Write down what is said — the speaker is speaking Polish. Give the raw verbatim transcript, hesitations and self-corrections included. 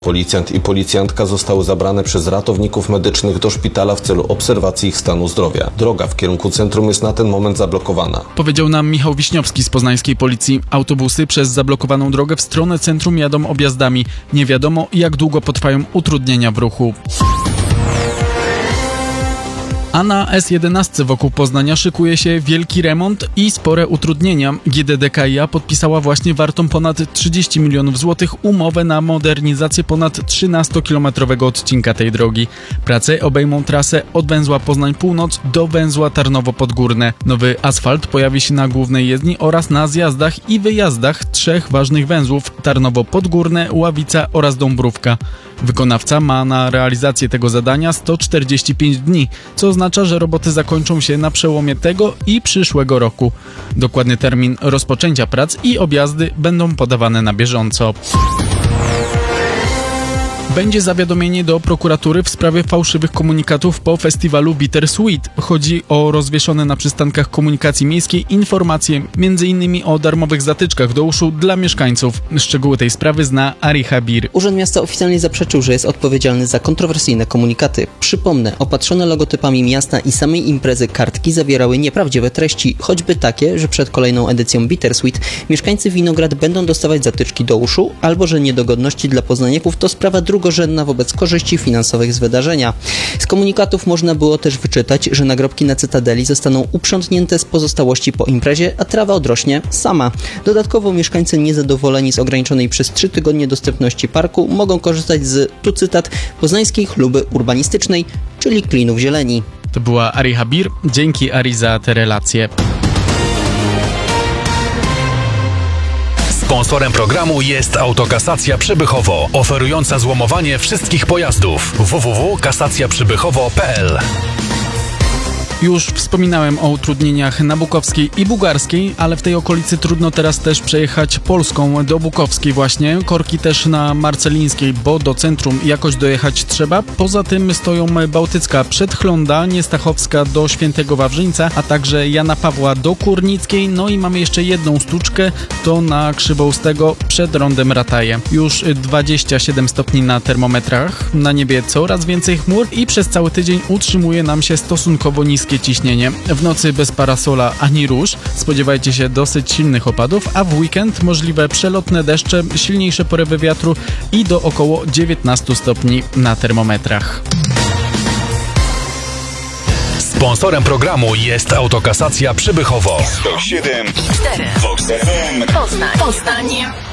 Policjant i policjantka zostały zabrane przez ratowników medycznych do szpitala w celu obserwacji ich stanu zdrowia. Droga w kierunku centrum jest na ten moment zablokowana. Powiedział nam Michał Wiśniowski z poznańskiej policji. Autobusy przez zablokowaną drogę w stronę centrum jadą objazdami. Nie wiadomo, jak długo potrwają utrudnienia w ruchu. A na S jedenaście wokół Poznania szykuje się wielki remont i spore utrudnienia. G D D K i A podpisała właśnie wartą ponad trzydzieści milionów złotych umowę na modernizację ponad trzynastokilometrowego odcinka tej drogi. Prace obejmą trasę od węzła Poznań Północ do węzła Tarnowo Podgórne. Nowy asfalt pojawi się na głównej jezdni oraz na zjazdach i wyjazdach trzech ważnych węzłów: Tarnowo Podgórne, Ławica oraz Dąbrówka. Wykonawca ma na realizację tego zadania sto czterdzieści pięć dni, co oznacza, że roboty zakończą się na przełomie tego i przyszłego roku. Dokładny termin rozpoczęcia prac i objazdy będą podawane na bieżąco. Będzie zawiadomienie do prokuratury w sprawie fałszywych komunikatów po festiwalu Bittersweet. Chodzi o rozwieszone na przystankach komunikacji miejskiej informacje, między innymi o darmowych zatyczkach do uszu dla mieszkańców. Szczegóły tej sprawy zna Ari Habir. Urząd Miasta oficjalnie zaprzeczył, że jest odpowiedzialny za kontrowersyjne komunikaty. Przypomnę, opatrzone logotypami miasta i samej imprezy kartki zawierały nieprawdziwe treści, choćby takie, że przed kolejną edycją Bittersweet mieszkańcy Winograd będą dostawać zatyczki do uszu, albo że niedogodności dla poznaniaków to sprawa druga drugorzędna wobec korzyści finansowych z wydarzenia. Z komunikatów można było też wyczytać, że nagrobki na Cytadeli zostaną uprzątnięte z pozostałości po imprezie, a trawa odrośnie sama. Dodatkowo mieszkańcy niezadowoleni z ograniczonej przez trzy tygodnie dostępności parku mogą korzystać z, tu cytat, poznańskiej chluby urbanistycznej, czyli klinów zieleni. To była Ari Habir. Dzięki Ari za te relacje. Sponsorem programu jest Autokasacja Przybychowo, oferująca złomowanie wszystkich pojazdów. w w w kropka kasacja przybychowo kropka p l. Już wspominałem o utrudnieniach na Bukowskiej i Bugarskiej, ale w tej okolicy trudno teraz też przejechać Polską do Bukowskiej właśnie. Korki też na Marcelińskiej, bo do centrum jakoś dojechać trzeba. Poza tym stoją Bałtycka Przedchląda, Niestachowska do Świętego Wawrzyńca, a także Jana Pawła do Kurnickiej. No i mamy jeszcze jedną stłuczkę, to na Krzywoustego przed rondem Rataje. Już dwadzieścia siedem stopni na termometrach, na niebie coraz więcej chmur i przez cały tydzień utrzymuje nam się stosunkowo niskie ciśnienie. W nocy bez parasola ani róż. Spodziewajcie się dosyć silnych opadów, a w weekend możliwe przelotne deszcze, silniejsze porywy wiatru i do około dziewiętnaście stopni na termometrach. Sponsorem programu jest Autokasacja Przybychowo. sto siedem cztery Vox F M Poznań. Poznań.